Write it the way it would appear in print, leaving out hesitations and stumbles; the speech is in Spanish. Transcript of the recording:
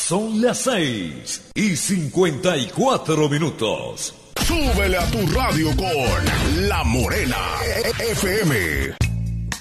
Son las 6:54. Súbele a tu radio con La Morena FM.